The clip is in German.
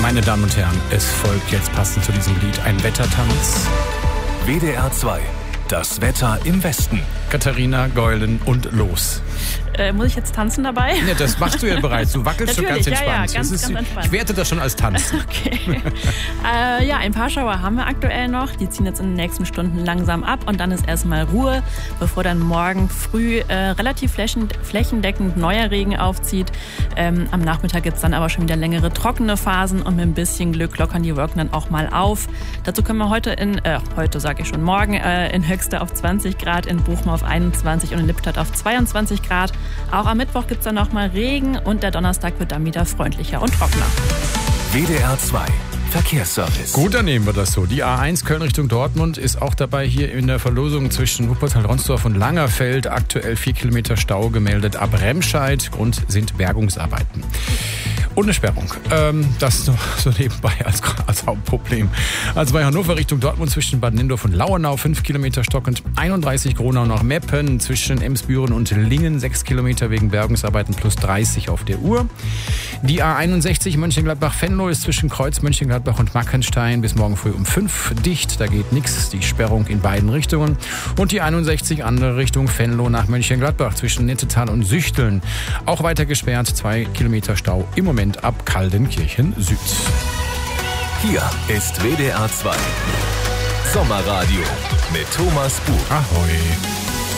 Meine Damen und Herren, es folgt jetzt passend zu diesem Lied ein Wettertanz. WDR 2, das Wetter im Westen. Katharina Geulen und los. Muss ich jetzt tanzen dabei? Ja, das machst du ja bereits. Du wackelst schon ganz entspannt. Ja, ganz entspannt. Ich werte das schon als Tanzen. Okay. Ein paar Schauer haben wir aktuell noch. Die ziehen jetzt in den nächsten Stunden langsam ab und dann ist erstmal Ruhe, bevor dann morgen früh relativ flächendeckend neuer Regen aufzieht. Am Nachmittag gibt es dann aber schon wieder längere trockene Phasen und mit ein bisschen Glück lockern die Wolken dann auch mal auf. Dazu können wir morgen in Höxter auf 20 Grad, in Bochum auf 21 und in Lippstadt auf 22 Grad. Auch am Mittwoch gibt es dann nochmal Regen und der Donnerstag wird dann wieder freundlicher und trockener. WDR 2, Verkehrsservice. Gut, dann nehmen wir das so. Die A1 Köln Richtung Dortmund ist auch dabei hier in der Verlosung zwischen Wuppertal-Ronsdorf und Langerfeld. Aktuell 4 Kilometer Stau gemeldet ab Remscheid. Grund sind Bergungsarbeiten. Und eine Sperrung. Das noch so nebenbei als Hauptproblem. Also bei Hannover Richtung Dortmund zwischen Bad Nindorf und Lauenau 5 Kilometer stockend, 31 Gronau nach Meppen, zwischen Emsbüren und Lingen 6 Kilometer wegen Bergungsarbeiten plus 30 auf der Uhr. Die A61 Mönchengladbach-Venlo ist zwischen Kreuz Mönchengladbach und Mackenstein bis morgen früh um 5 dicht. Da geht nichts, die Sperrung in beiden Richtungen. Und die 61 andere Richtung Venlo nach Mönchengladbach zwischen Nettetal und Süchteln. Auch weiter gesperrt, 2 Kilometer Stau im Moment ab Kaldenkirchen Süd. Hier ist WDR 2 Sommerradio mit Thomas Buch. Ahoi.